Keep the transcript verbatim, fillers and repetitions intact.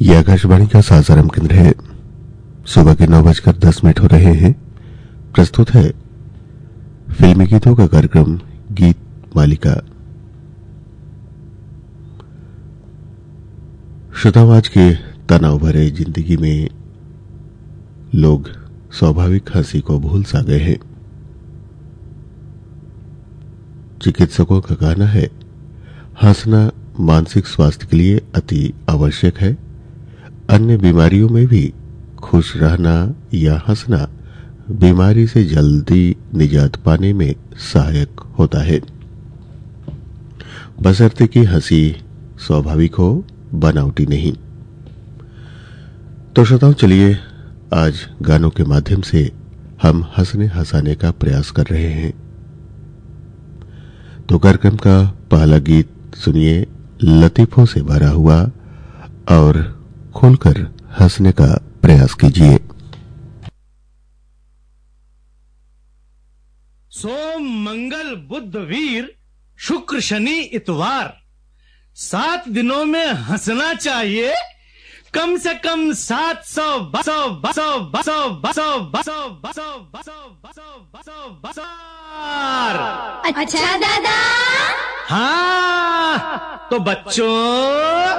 यह आकाशवाणी का सासाराम केंद्र है। सुबह के नौ बजकर दस मिनट हो रहे हैं। प्रस्तुत है फिल्मी गीतों का कार्यक्रम गीत मालिका। श्रोताओं, आज के तनाव भरे जिंदगी में लोग स्वाभाविक हंसी को भूल सा गए हैं। चिकित्सकों का कहना है हंसना मानसिक स्वास्थ्य के लिए अति आवश्यक है। अन्य बीमारियों में भी खुश रहना या हंसना बीमारी से जल्दी निजात पाने में सहायक होता है, बशर्ते कि हंसी स्वाभाविक हो, बनावटी नहीं। तो श्रोताओं, चलिए आज गानों के माध्यम से हम हंसने हंसाने का प्रयास कर रहे हैं। तो कार्यक्रम का पहला गीत सुनिए, लतीफों से भरा हुआ, और खोलकर हंसने का प्रयास कीजिए। सोम मंगल बुध वीर शुक्र शनि इतवार, सात दिनों में हंसना चाहिए कम से कम सात सौ बसो बसो बसो बसो बसो बसो बसो बसो बसो बसार। अच्छा दादा। हाँ तो बच्चों